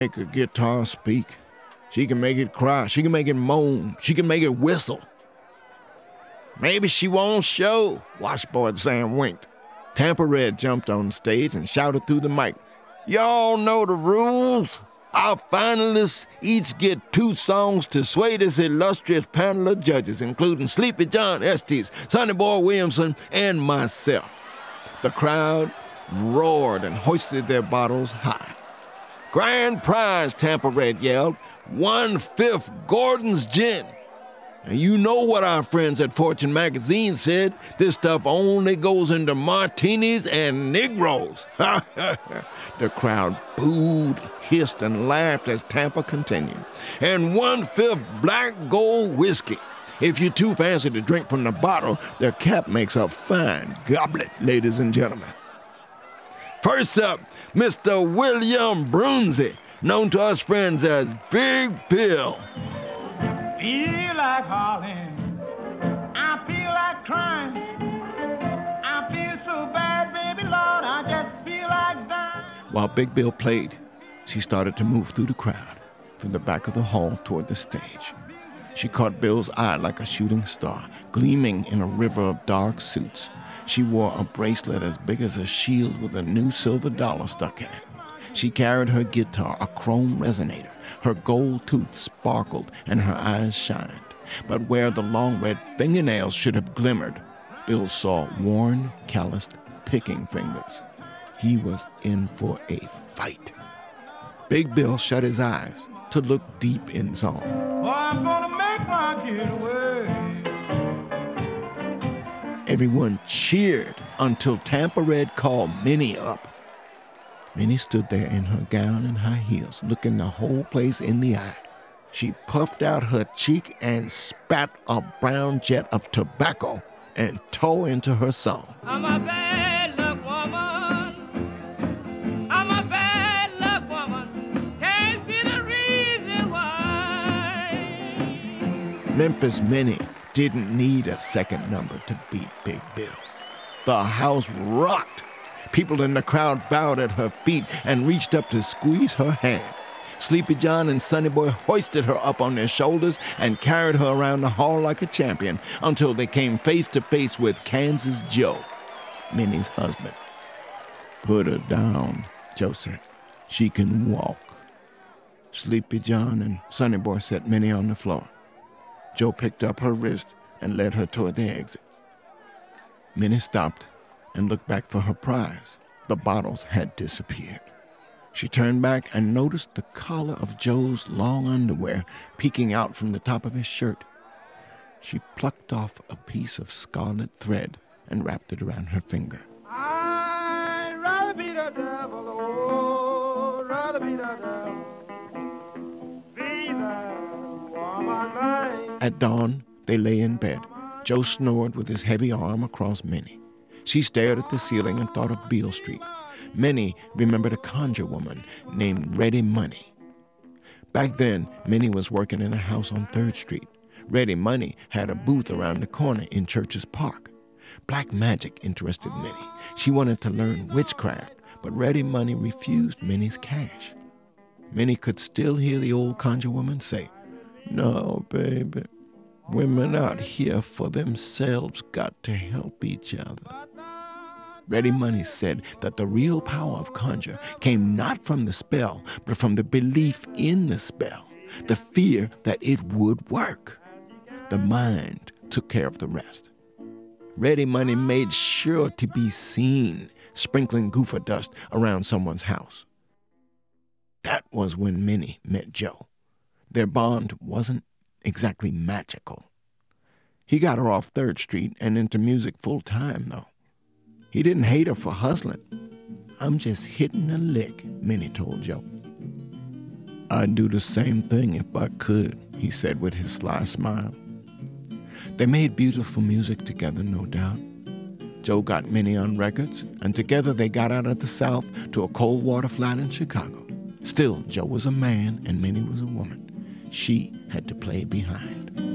Make a guitar speak. She can make it cry. She can make it moan. She can make it whistle. Maybe she won't show, Washboard Sam winked. Tampa Red jumped on the stage and shouted through the mic, "Y'all know the rules. Our finalists each get 2 songs to sway this illustrious panel of judges, including Sleepy John Estes, Sonny Boy Williamson, and myself." The crowd roared and hoisted their bottles high. "Grand prize," Tampa Red yelled, 1/5 Gordon's Gin. And you know what our friends at Fortune Magazine said. This stuff only goes into martinis and Negroes. The crowd booed, hissed, and laughed as Tampa continued. And 1/5 Black Gold whiskey. If you're too fancy to drink from the bottle, the cap makes a fine goblet, ladies and gentlemen. First up, Mr. William Brunzi, known to us friends as Big Bill. Feel like hollering, I feel like crying, I feel so bad, baby Lord, I just feel like dying. While Big Bill played, she started to move through the crowd, from the back of the hall toward the stage. She caught Bill's eye like a shooting star, gleaming in a river of dark suits. She wore a bracelet as big as a shield with a new silver dollar stuck in it. She carried her guitar, a chrome resonator. Her gold tooth sparkled and her eyes shined. But where the long red fingernails should have glimmered, Bill saw worn, calloused picking fingers. He was in for a fight. Big Bill shut his eyes to look deep in zone. Oh, I'm gonna make my getaway. Everyone cheered until Tampa Red called Minnie up. Minnie stood there in her gown and high heels, looking the whole place in the eye. She puffed out her cheek and spat a brown jet of tobacco and tore into her song. I'm a bad luck woman. I'm a bad luck woman. Can't see the reason why. Memphis Minnie didn't need a second number to beat Big Bill. The house rocked. People in the crowd bowed at her feet and reached up to squeeze her hand. Sleepy John and Sonny Boy hoisted her up on their shoulders and carried her around the hall like a champion until they came face to face with Kansas Joe, Minnie's husband. "Put her down," Joe said. "She can walk." Sleepy John and Sonny Boy set Minnie on the floor. Joe picked up her wrist and led her toward the exit. Minnie stopped and looked back for her prize. The bottles had disappeared. She turned back and noticed the collar of Joe's long underwear peeking out from the top of his shirt. She plucked off a piece of scarlet thread and wrapped it around her finger. I'd rather be the devil, oh, rather be the devil. Be the woman. At dawn, they lay in bed. Joe snored with his heavy arm across Minnie. She stared at the ceiling and thought of Beale Street. Minnie remembered a conjure woman named Ready Money. Back then, Minnie was working in a house on 3rd Street. Ready Money had a booth around the corner in Church's Park. Black magic interested Minnie. She wanted to learn witchcraft, but Ready Money refused Minnie's cash. Minnie could still hear the old conjure woman say, "No, baby. Women out here for themselves got to help each other." Ready Money said that the real power of conjure came not from the spell, but from the belief in the spell, the fear that it would work. The mind took care of the rest. Ready Money made sure to be seen sprinkling goofer dust around someone's house. That was when Minnie met Joe. Their bond wasn't exactly magical. He got her off 3rd Street and into music full time, though. He didn't hate her for hustling. "I'm just hitting a lick," Minnie told Joe. "I'd do the same thing if I could," he said with his sly smile. They made beautiful music together, no doubt. Joe got Minnie on records, and together they got out of the South to a cold water flat in Chicago. Still, Joe was a man and Minnie was a woman. She had to play behind.